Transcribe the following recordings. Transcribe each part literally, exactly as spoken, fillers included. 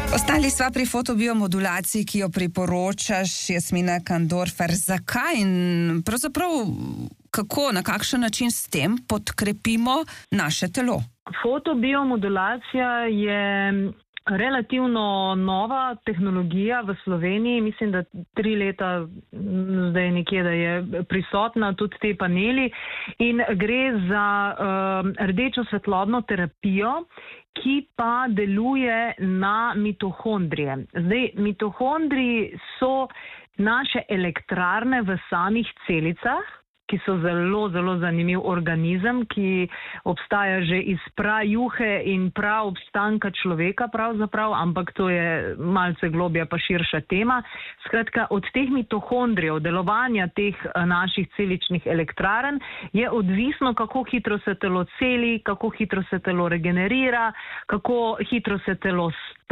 Ostali sva pri fotobiomodulaciji, ki jo priporočaš, Jasmina Kandorfer. Zakaj in pravzaprav kako, na kakšen način s tem podkrepimo naše telo? Fotobiomodulacija je relativno nova tehnologija v Sloveniji. Mislim, da tri leta zdaj nekje, da je prisotna tudi te paneli. In gre za uh, rdečo svetlobno terapijo, ki pa deluje na mitohondrije. Zdaj, mitohondriji so naše elektrarne v samih celicah, ki so zelo, zelo zanimiv organizem, ki obstaja že iz prajuhe in prav obstanka človeka pravzaprav, ampak to je malce globja pa širša tema. Skratka, od teh mitohondrijev, delovanja teh naših celičnih elektrarn je odvisno, kako hitro se telo celi, kako hitro se telo regenerira, kako hitro se telo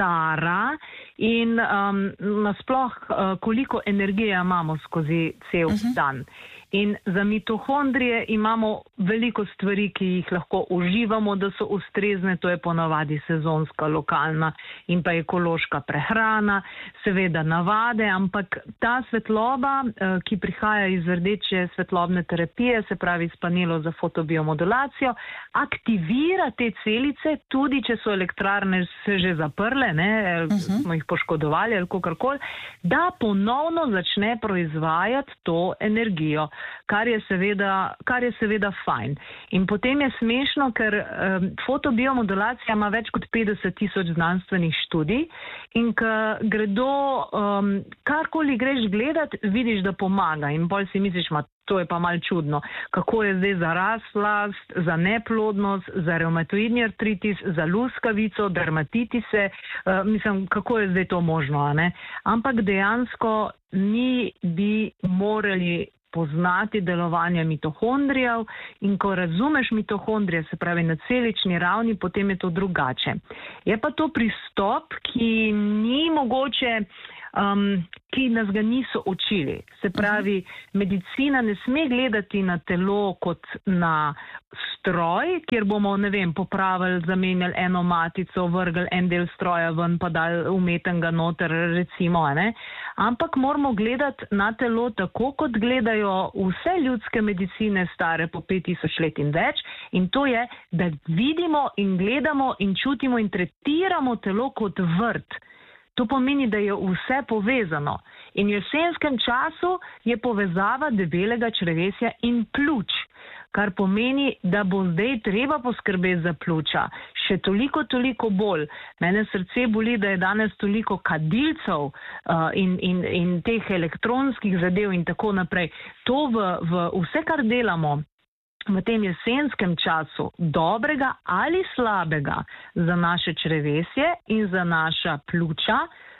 stara in um, nasploh, uh, koliko energije imamo skozi cel uh-huh. dan. In za mitohondrije imamo veliko stvari, ki jih lahko uživamo, da so ustrezne, to je ponavadi sezonska, lokalna in pa ekološka prehrana, seveda navade, ampak ta svetloba, ki prihaja iz rdeče svetlobne terapije, se pravi iz panelov za fotobiomodulacijo, aktivira te celice, tudi če so elektrarne se že zaprle, ne, uh-huh. smo jih poškodovali ali kakorkoli, da ponovno začne proizvajati to energijo. Kar je seveda, kar je seveda fajn. In potem je smešno, ker um, fotobiomodulacija ima več kot petdeset tisoč znanstvenih študij in ko gredo, um, karkoli greš gledat, vidiš, da pomaga in bolj si misliš, ma, to je pa mal čudno, kako je zdaj za razlast, za neplodnost, za revmatoidni artritis, za luskavico, dermatitise, uh, mislim, kako je zdaj to možno, a ne? Ampak dejansko mi bi morali poznati delovanje mitohondrijev in ko razumeš mitohondrije, se pravi na celični ravni, potem je to drugače. Je pa to pristop, ki ni mogoče, um, ki nas ga niso učili. Se pravi, medicina ne sme gledati na telo kot na stroj, kjer bomo, ne vem, popravili, zamenjali eno matico, vrgli en del stroja ven, pa dali umetenega noter, recimo, ne? Ampak moramo gledati na telo tako, kot gledajo vse ljudske medicine stare po pet tisoč let in več, in to je, da vidimo in gledamo in čutimo in tretiramo telo kot vrt. To pomeni, da je vse povezano. In v jesenskem času je povezava debelega črevesja in pljuč, kar pomeni, da bo zdaj treba poskrbeti za pljuča. Še toliko, toliko bolj. Mene srce boli, da je danes toliko kadilcev uh, in, in, in teh elektronskih zadev in tako naprej. To v, v vse, kar delamo v tem jesenskem času, dobrega ali slabega za naše črevesje in za naša pljuča,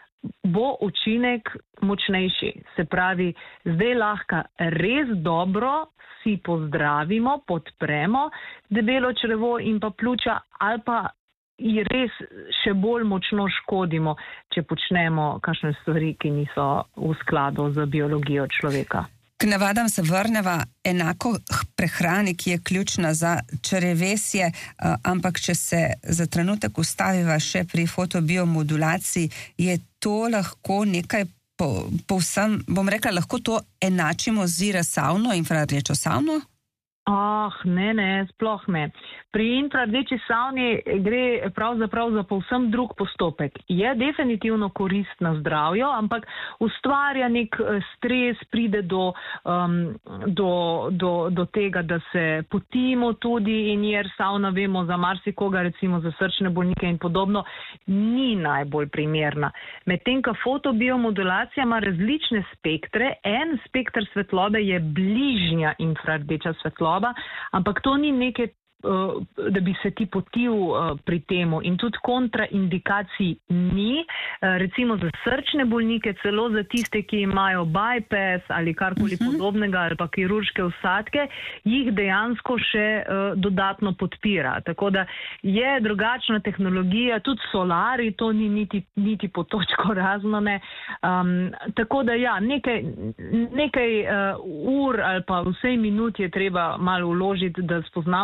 bo učinek močnejši. Se pravi, zdaj lahko res dobro si pozdravimo, podpremo debelo črevo in pa pljuča, ali pa ji res še bolj močno škodimo, če počnemo kakšne stvari, ki niso v skladu z biologijo človeka. K navadam se vrneva, enako prehrani, ki je ključna za črevesje, ampak če se za trenutek ustaviva še pri fotobiomodulaciji, je to lahko nekaj po, povsem, bom rekla, lahko to enačimo z infrasavno, infrardečo savno? Ah, ne, ne, sploh ne. Pri infrardeči savni gre pravzaprav za povsem drug postopek. Je definitivno korist na zdravju, ampak ustvarja nek stres, pride do, um, do, do, do tega, da se potimo tudi in jer savna, vemo, za marsikoga, recimo za srčne bolnike in podobno, ni najbolj primerna. Medtem, ko fotobiomodulacija ima različne spektre, en spektr svetlobe je bližnja infrardeča svetloba, ampak to ni nekaj, da bi se ti potil pri temu in tudi kontraindikacij ni, recimo za srčne bolnike, celo za tiste, ki imajo bypass ali karkoli uh-huh. podobnega ali pa kirurške vsadke, jih dejansko še dodatno podpira. Tako da je drugačna tehnologija, tudi solari, to ni niti, niti po točko razno, ne. Um, tako da ja, nekaj, nekaj uh, ur ali pa vsej minut je treba malo vložiti, da spoznamo tehnologijo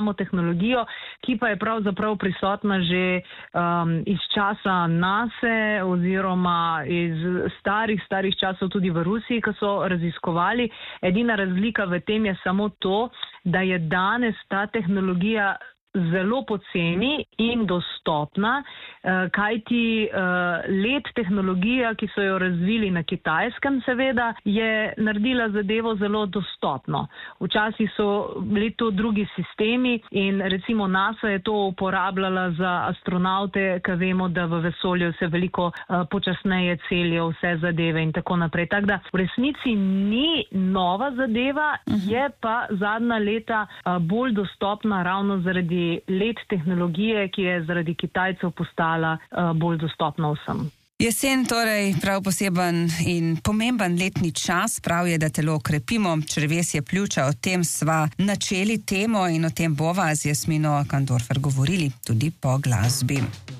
tehnologijo, ki pa je pravzaprav prisotna že um, iz časa nase oziroma iz starih, starih časov tudi v Rusiji, ko so raziskovali. Edina razlika v tem je samo to, da je danes ta tehnologija zelo poceni in dostopna, kajti let tehnologija, ki so jo razvili na Kitajskem seveda, je naredila zadevo zelo dostopno. Včasih so bili to drugi sistemi in recimo NASA je to uporabljala za astronaute, ki vemo, da v vesolju se veliko počasneje celijo vse zadeve in tako naprej. Tako da v resnici ni nova zadeva, je pa zadnja leta bolj dostopna ravno zaradi let tehnologije, ki je zaradi Kitajcev postala uh, bolj dostopna vsem. Jesen torej prav poseben in pomemben letni čas, prav je, da telo krepimo, črevesje pljuča, o tem sva načeli temo in o tem bova z Jasmino Kandorfer govorili tudi po glasbi.